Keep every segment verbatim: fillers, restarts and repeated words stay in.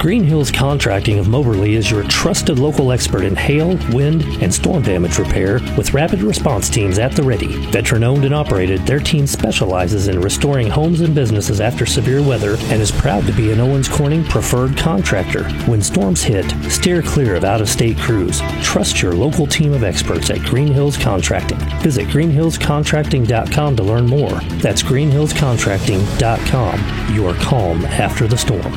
Green Hills Contracting of Moberly is your trusted local expert in hail, wind, and storm damage repair with rapid response teams at the ready. Veteran-owned and operated, their team specializes in restoring homes and businesses after severe weather and is proud to be an Owens Corning preferred contractor. When storms hit, steer clear of out-of-state crews. Trust your local team of experts at Green Hills Contracting. Visit green hills contracting dot com to learn more. That's green hills contracting dot com. Your calm after the storm.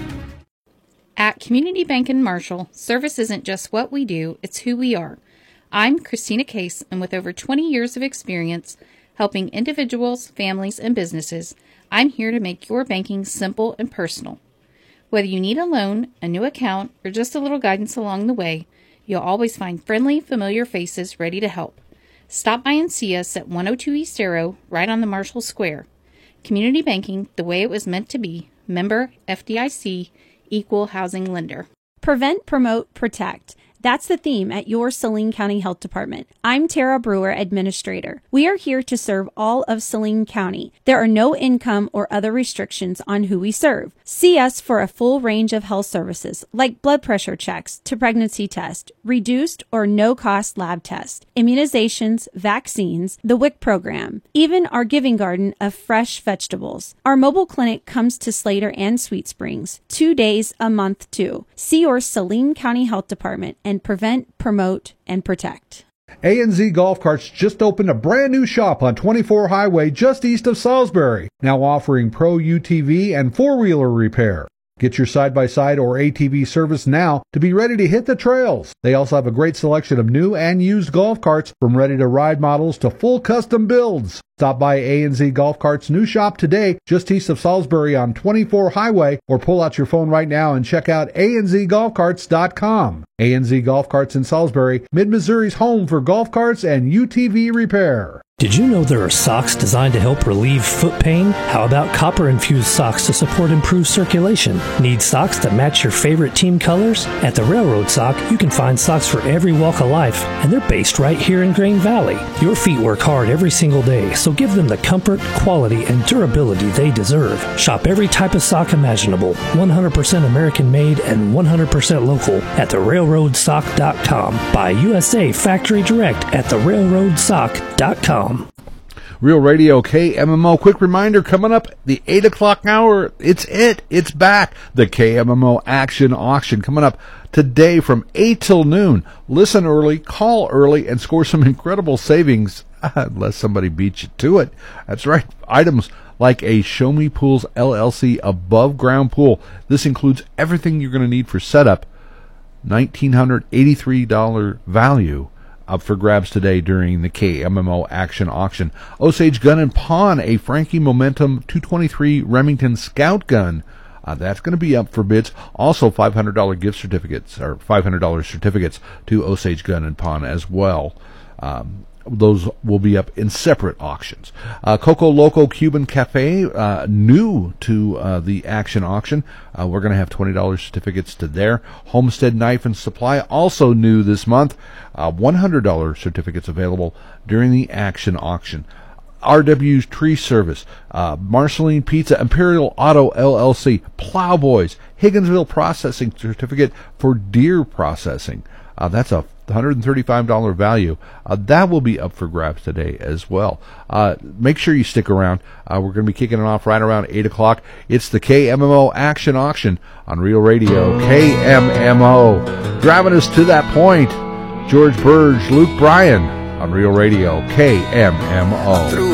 At Community Bank in Marshall, service isn't just what we do, it's who we are. I'm Christina Case, and with over twenty years of experience helping individuals, families, and businesses, I'm here to make your banking simple and personal. Whether you need a loan, a new account, or just a little guidance along the way, you'll always find friendly, familiar faces ready to help. Stop by and see us at one oh two East Arrow, right on the Marshall Square. Community banking, the way it was meant to be. Member F D I C, Equal Housing Lender. Prevent, promote, protect. That's the theme at your Saline County Health Department. I'm Tara Brewer, Administrator. We are here to serve all of Saline County. There are no income or other restrictions on who we serve. See us for a full range of health services like blood pressure checks to pregnancy test, reduced or no-cost lab tests, immunizations, vaccines, the W I C program, even our giving garden of fresh vegetables. Our mobile clinic comes to Slater and Sweet Springs, two days a month too. See your Saline County Health Department and prevent, promote, and protect. A and Z Golf Carts just opened a brand new shop on twenty-four Highway just east of Salisbury, now offering pro U T V and four-wheeler repair. Get your side-by-side or A T V service now to be ready to hit the trails. They also have a great selection of new and used golf carts, from ready-to-ride models to full custom builds. Stop by A and Z Golf Carts' new shop today, just east of Salisbury on twenty-four Highway, or pull out your phone right now and check out a n z golf carts dot com. A and Z Golf Carts in Salisbury, Mid-Missouri's home for golf carts and U T V repair. Did you know there are socks designed to help relieve foot pain? How about copper-infused socks to support improved circulation? Need socks that match your favorite team colors? At the Railroad Sock, you can find socks for every walk of life, and they're based right here in Grain Valley. Your feet work hard every single day, so give them the comfort, quality, and durability they deserve. Shop every type of sock imaginable, one hundred percent American-made and one hundred percent local at the railroad sock dot com. Buy U S A Factory Direct at the railroad sock dot com. Real Radio K M M O. Quick reminder, coming up the eight o'clock hour, it's it. It's back. The K M M O Action Auction coming up today from eight till noon. Listen early, call early, and score some incredible savings, unless somebody beats you to it. That's right. Items like a Show Me Pools L L C above-ground pool. This includes everything you're going to need for setup. one thousand nine hundred eighty-three dollars value. Up for grabs today during the K M M O Action Auction. Osage Gun and Pawn, a Frankie Momentum two twenty-three Remington Scout gun. Uh, that's going to be up for bids. Also, five hundred dollars gift certificates, or five hundred dollars certificates to Osage Gun and Pawn as well. Um, those will be up in separate auctions. Uh, Coco Loco Cuban Cafe, uh, new to uh, the Action Auction. Uh, we're going to have twenty dollars certificates to there. Homestead Knife and Supply, also new this month. Uh, one hundred dollars certificates available during the Action Auction. R W's Tree Service, uh, Marceline Pizza, Imperial Auto L L C, Plowboys, Higginsville Processing Certificate for deer processing. Uh, that's a one hundred thirty-five dollars value. Uh, that will be up for grabs today as well. Uh, make sure you stick around. Uh, we're going to be kicking it off right around eight o'clock. It's the K M M O Action Auction on Real Radio K M M O. Driving us to that point, George Burge, Luke Bryan on Real Radio K M M O.